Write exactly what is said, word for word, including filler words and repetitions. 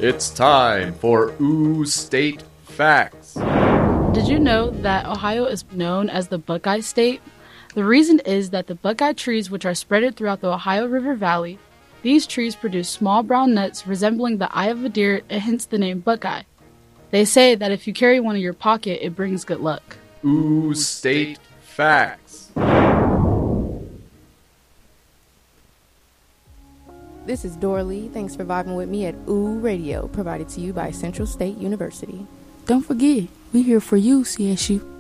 It's time for Ooh State Facts. Did you know that Ohio is known as the Buckeye State? The reason is that the Buckeye trees, which are spread throughout the Ohio River Valley, these trees produce small brown nuts resembling the eye of a deer, and hence the name Buckeye. They say that if you carry one in your pocket, it brings good luck. Ooh State Facts. This is Dora Lee. Thanks for vibing with me at Ooh Radio, provided to you by Central State University. Don't forget, we're here for you, C S U.